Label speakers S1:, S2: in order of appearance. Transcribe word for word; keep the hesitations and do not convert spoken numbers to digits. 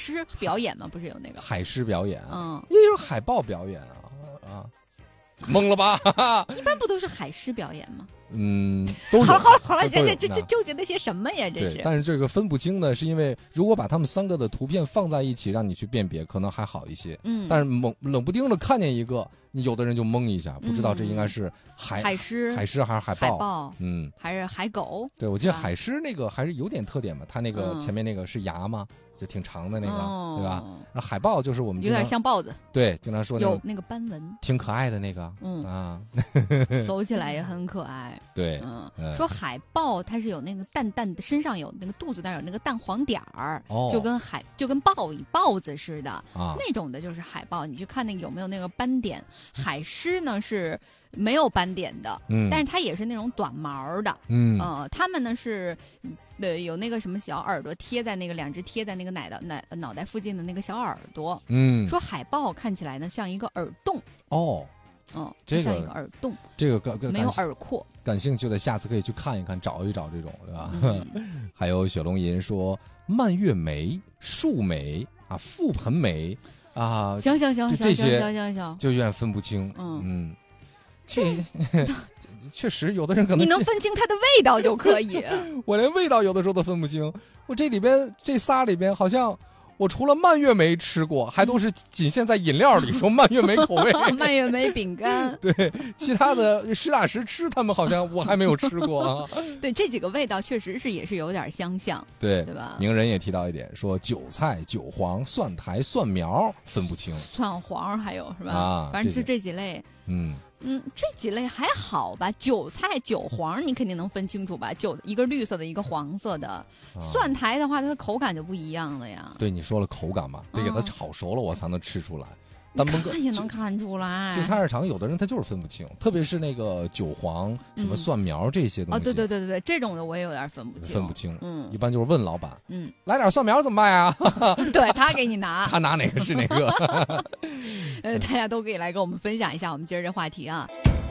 S1: 狮表演吗？不是有那个
S2: 海狮表演，
S1: 嗯，
S2: 也有海豹表演啊啊，懵了吧？
S1: 一般不都是海狮表演吗？
S2: 嗯，都有
S1: 好了好了好了，
S2: 都有
S1: 这这这
S2: 那
S1: 纠结那些什么呀？这
S2: 对，
S1: 是。
S2: 但是这个分不清呢，是因为如果把他们三个的图片放在一起，让你去辨别，可能还好一些。
S1: 嗯，
S2: 但是猛冷不丁的看见一个，你有的人就懵一下，不知道这应该是海、
S1: 嗯、海狮、
S2: 海狮还是海豹？
S1: 海豹，
S2: 嗯，
S1: 还是海狗？
S2: 对，我记得海狮那个还是有点特点嘛，它那个
S1: 嗯
S2: 前面那个是牙嘛，就挺长的那个，
S1: 哦、
S2: 对吧？然后海豹就是我们
S1: 有点像豹子，
S2: 对，经常说那
S1: 有那个斑纹，
S2: 挺可爱的那个，
S1: 嗯
S2: 啊，
S1: 走起来也很可爱。
S2: 对，
S1: 嗯，
S2: 嗯
S1: 说海豹它是有那个淡淡的，身上有那个肚子那儿有那个淡黄点儿，
S2: 哦，
S1: 就跟海就跟豹一豹子似的
S2: 啊，
S1: 那种的就是海豹。你去看那个有没有那个斑点，海狮呢是没有斑点的，
S2: 嗯，
S1: 但是它也是那种短毛的，
S2: 嗯，
S1: 呃，它们呢是呃有那个什么小耳朵贴在那个两只贴在那个奶的奶脑袋附近的那个小耳朵，
S2: 嗯，
S1: 说海豹看起来呢像一个耳洞，
S2: 哦。
S1: 嗯，
S2: 这个
S1: 像一个耳洞，
S2: 这个感
S1: 没有耳廓，
S2: 感兴趣的下次可以去看一看，找一找这种，对吧？
S1: 嗯、
S2: 还有雪龙吟说蔓越莓、树莓啊、覆盆莓啊，
S1: 行行行行
S2: 这些
S1: 行行行，
S2: 就有点分不清。
S1: 嗯
S2: 嗯，这确实有的人可能
S1: 你能分清它的味道就可以。
S2: 我连味道有的时候都分不清。我这里边这仨里边好像。我除了蔓越莓吃过，还都是仅限在饮料里说蔓越莓口味。
S1: 蔓越莓饼干，
S2: 对，其他的实打实吃，他们好像我还没有吃过啊。
S1: 对，这几个味道确实是也是有点相像，
S2: 对
S1: 对吧？
S2: 名人也提到一点，说韭菜、韭黄、蒜苔、蒜苗分不清，
S1: 蒜黄还有是吧？
S2: 啊，
S1: 反正就这几类。
S2: 嗯
S1: 嗯，这几类还好吧？韭菜、韭黄你肯定能分清楚吧？韭一个绿色的，一个黄色的。
S2: 啊、
S1: 蒜苔的话，它的口感就不一样了呀。
S2: 对，你说了口感嘛，得给它炒熟了，我才能吃出来。但
S1: 你看也能看出来。
S2: 去菜市场，有的人他就是分不清，特别是那个韭黄、什么蒜苗这些东西。
S1: 哦，对对对对对，这种的我也有点分不清。
S2: 分不清，
S1: 嗯，
S2: 一般就是问老板，
S1: 嗯，
S2: 来点蒜苗怎么办呀？
S1: 对他给你拿，
S2: 他拿哪个是哪个。
S1: 呃，大家都可以来跟我们分享一下我们今儿这话题啊。